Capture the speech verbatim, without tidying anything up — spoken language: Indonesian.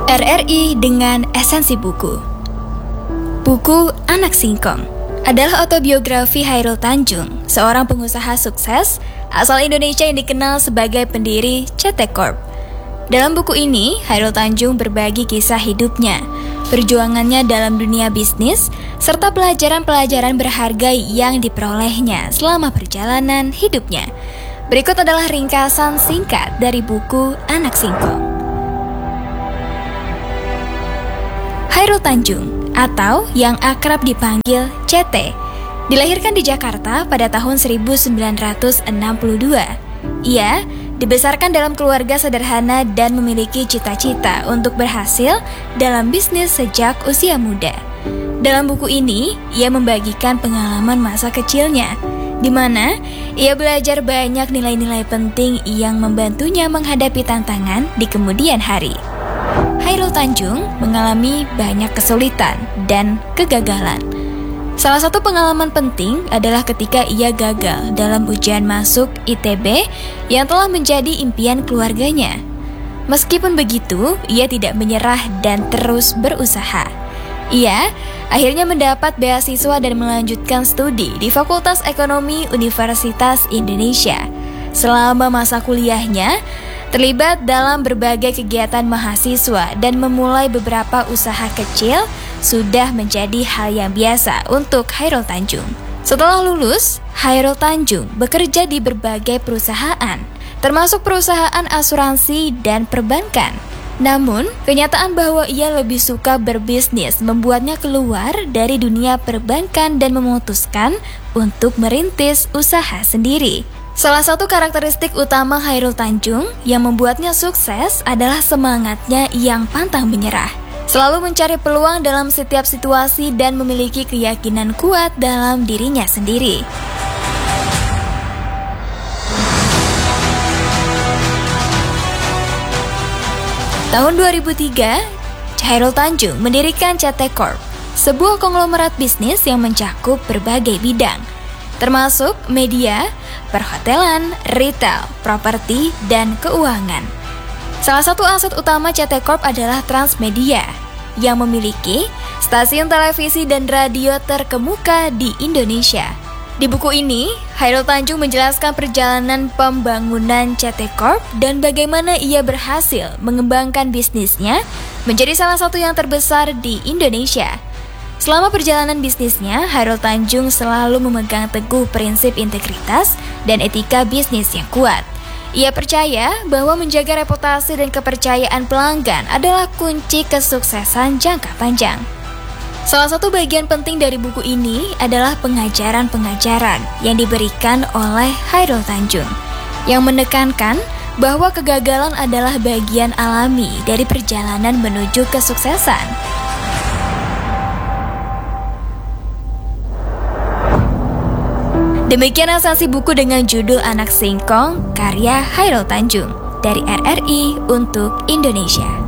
R R I dengan esensi buku. Buku Anak Singkong adalah autobiografi Chairul Tanjung, seorang pengusaha sukses asal Indonesia yang dikenal sebagai pendiri C T Corp. Dalam buku ini, Chairul Tanjung berbagi kisah hidupnya, perjuangannya dalam dunia bisnis, serta pelajaran-pelajaran berharga yang diperolehnya selama perjalanan hidupnya. Berikut adalah ringkasan singkat dari buku Anak Singkong. Chairul Tanjung, atau yang akrab dipanggil C T, dilahirkan di Jakarta pada tahun seribu sembilan ratus enam puluh dua. Ia dibesarkan dalam keluarga sederhana dan memiliki cita-cita untuk berhasil dalam bisnis sejak usia muda. Dalam buku ini, ia membagikan pengalaman masa kecilnya, di mana ia belajar banyak nilai-nilai penting yang membantunya menghadapi tantangan di kemudian hari. Chairul Tanjung mengalami banyak kesulitan dan kegagalan. Salah satu pengalaman penting adalah ketika ia gagal dalam ujian masuk I T B yang telah menjadi impian keluarganya. Meskipun begitu, ia tidak menyerah dan terus berusaha. Ia akhirnya mendapat beasiswa dan melanjutkan studi di Fakultas Ekonomi Universitas Indonesia. Selama masa kuliahnya, terlibat dalam berbagai kegiatan mahasiswa dan memulai beberapa usaha kecil sudah menjadi hal yang biasa untuk Chairul Tanjung. Setelah lulus, Chairul Tanjung bekerja di berbagai perusahaan, termasuk perusahaan asuransi dan perbankan. Namun, kenyataan bahwa ia lebih suka berbisnis membuatnya keluar dari dunia perbankan dan memutuskan untuk merintis usaha sendiri. Salah satu karakteristik utama Chairul Tanjung yang membuatnya sukses adalah semangatnya yang pantang menyerah, selalu mencari peluang dalam setiap situasi dan memiliki keyakinan kuat dalam dirinya sendiri. Tahun dua ribu tiga, Chairul Tanjung mendirikan C T Corp, sebuah konglomerat bisnis yang mencakup berbagai bidang, termasuk media, perhotelan, retail, properti, dan keuangan. Salah satu aset utama C T Corp adalah Transmedia, yang memiliki stasiun televisi dan radio terkemuka di Indonesia. Di buku ini, Chairul Tanjung menjelaskan perjalanan pembangunan C T Corp dan bagaimana ia berhasil mengembangkan bisnisnya menjadi salah satu yang terbesar di Indonesia. Selama perjalanan bisnisnya, Chairul Tanjung selalu memegang teguh prinsip integritas dan etika bisnis yang kuat. Ia percaya bahwa menjaga reputasi dan kepercayaan pelanggan adalah kunci kesuksesan jangka panjang. Salah satu bagian penting dari buku ini adalah pengajaran-pengajaran yang diberikan oleh Chairul Tanjung, yang menekankan bahwa kegagalan adalah bagian alami dari perjalanan menuju kesuksesan. Demikian esensi buku dengan judul Anak Singkong, karya Chairul Tanjung, dari R R I untuk Indonesia.